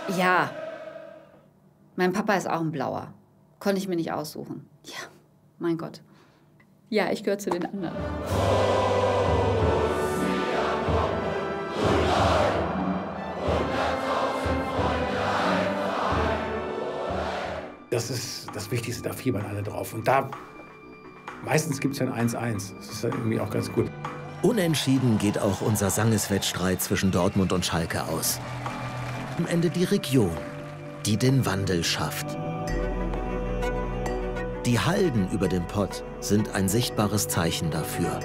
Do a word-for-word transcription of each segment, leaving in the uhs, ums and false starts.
Ja, mein Papa ist auch ein Blauer. Konnte ich mir nicht aussuchen. Ja, mein Gott. Ja, ich gehöre zu den anderen. Das ist das Wichtigste, da fiebern alle drauf. Und da, meistens gibt es ja ein eins eins. Das ist ja irgendwie auch ganz gut. Unentschieden geht auch unser Sangeswettstreit zwischen Dortmund und Schalke aus. Am Ende die Region, die den Wandel schafft. Die Halden über dem Pott sind ein sichtbares Zeichen dafür.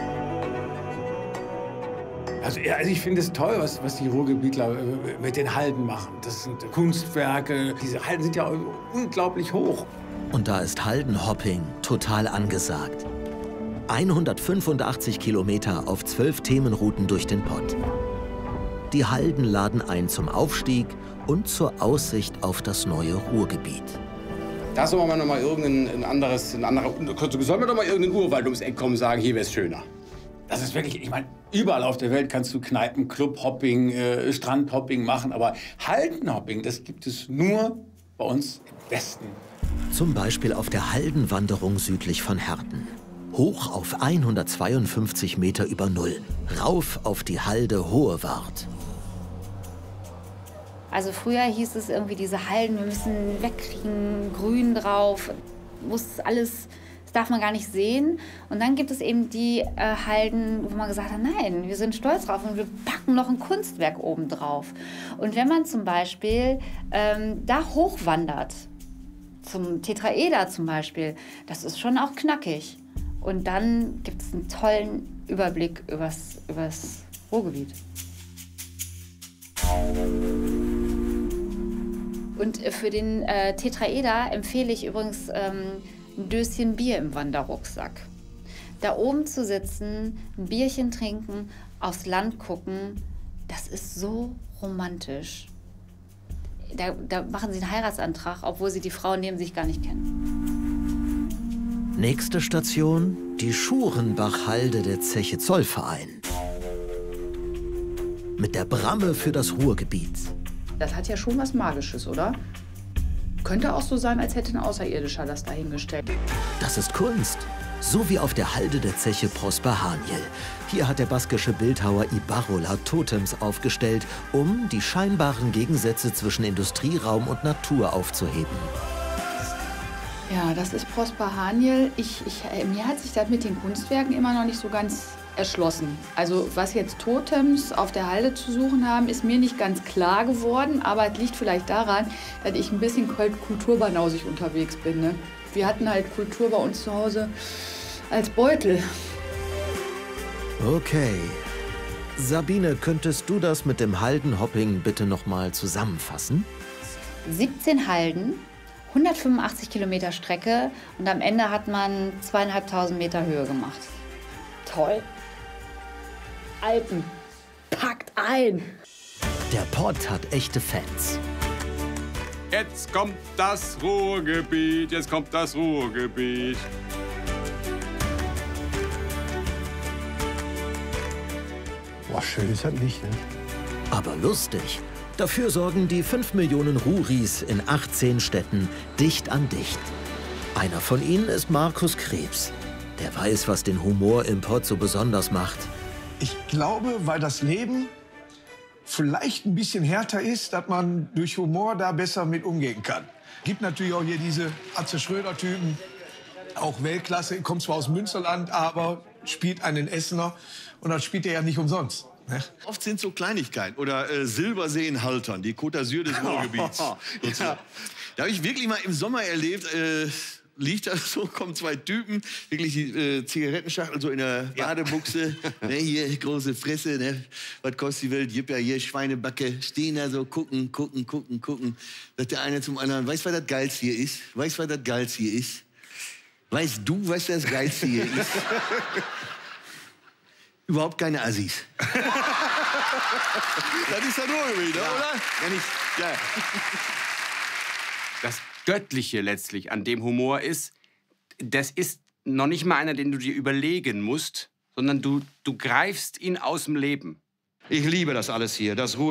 Also, ja, also ich finde es toll, was, was die Ruhrgebietler mit den Halden machen. Das sind Kunstwerke. Diese Halden sind ja unglaublich hoch. Und da ist Haldenhopping total angesagt. hundertfünfundachtzig Kilometer auf zwölf Themenrouten durch den Pott. Die Halden laden ein zum Aufstieg und zur Aussicht auf das neue Ruhrgebiet. Da soll man noch mal irgendein anderes, ein anderer, soll man doch mal irgendeinen Urwald ums Eck kommen und sagen, hier wäre es schöner. Das ist wirklich, ich meine, überall auf der Welt kannst du Kneipen, Clubhopping, äh, Strandhopping machen, aber Haldenhopping, das gibt es nur bei uns im Westen. Zum Beispiel auf der Haldenwanderung südlich von Herten. Hoch auf hundertzweiundfünfzig Meter über Null, rauf auf die Halde Hohewart. Also früher hieß es irgendwie, diese Halden, wir müssen wegkriegen, Grün drauf, muss alles, das darf man gar nicht sehen. Und dann gibt es eben die äh, Halden, wo man gesagt hat, nein, wir sind stolz drauf und wir packen noch ein Kunstwerk oben drauf. Und wenn man zum Beispiel ähm, da hochwandert, zum Tetraeder zum Beispiel, das ist schon auch knackig. Und dann gibt es einen tollen Überblick übers, übers Ruhrgebiet. Und für den äh, Tetraeder empfehle ich übrigens ähm, ein Döschen Bier im Wanderrucksack. Da oben zu sitzen, ein Bierchen trinken, aufs Land gucken, das ist so romantisch. Da, da machen sie einen Heiratsantrag, obwohl sie die Frau neben sich gar nicht kennen. Nächste Station, die Schurenbach-Halde der Zeche Zollverein. Mit der Bramme für das Ruhrgebiet. Das hat ja schon was Magisches, oder? Könnte auch so sein, als hätte ein Außerirdischer das dahingestellt. Das ist Kunst. So wie auf der Halde der Zeche Prosper Haniel. Hier hat der baskische Bildhauer Ibarrola Totems aufgestellt, um die scheinbaren Gegensätze zwischen Industrieraum und Natur aufzuheben. Ja, das ist Prosper Haniel. Ich, ich, mir hat sich das mit den Kunstwerken immer noch nicht so ganz erschlossen. Also was jetzt Totems auf der Halde zu suchen haben, ist mir nicht ganz klar geworden. Aber es liegt vielleicht daran, dass ich ein bisschen kulturbanausig unterwegs bin. Ne? Wir hatten halt Kultur bei uns zu Hause als Beutel. Okay. Sabine, könntest du das mit dem Haldenhopping bitte noch mal zusammenfassen? siebzehn Halden, hundertfünfundachtzig Kilometer Strecke und am Ende hat man zweieinhalbtausend Meter Höhe gemacht. Toll. Alpen, packt ein! Der Pott hat echte Fans. Jetzt kommt das Ruhrgebiet, jetzt kommt das Ruhrgebiet. Boah, schön ist das nicht, ne? Aber lustig. Dafür sorgen die fünf Millionen Ruhris in achtzehn Städten dicht an dicht. Einer von ihnen ist Markus Krebs. Der weiß, was den Humor im Pott so besonders macht. Ich glaube, weil das Leben vielleicht ein bisschen härter ist, dass man durch Humor da besser mit umgehen kann. Gibt natürlich auch hier diese Atze Schröder-Typen, auch Weltklasse, kommt zwar aus Münsterland, aber spielt einen Essener und das spielt er ja nicht umsonst. Ne? Oft sind so Kleinigkeiten oder äh, Silbersee in Haltern, die Côte d'Azur des Ruhrgebiets. Ja. Da habe ich wirklich mal im Sommer erlebt, äh, liegt da so, kommen zwei Typen, wirklich die äh, Zigarettenschachtel so in der Badebuchse, ja. Ne, hier große Fresse, ne, was kostet die Welt, gibt ja hier Schweinebacke, stehen da so, gucken, gucken, gucken, gucken. Sagt der eine zum anderen, weißt du, was das Geilste hier ist? Weißt du, was das Geilste hier ist? Weißt du, was das Geilste hier ist? Überhaupt keine Assis. Das ist ja nur gewesen, ja. Oder? Ja, nicht, ja. Das Göttliche letztlich an dem Humor ist, das ist noch nicht mal einer, den du dir überlegen musst, sondern du, du greifst ihn aus dem Leben. Ich liebe das alles hier. Das Ruhr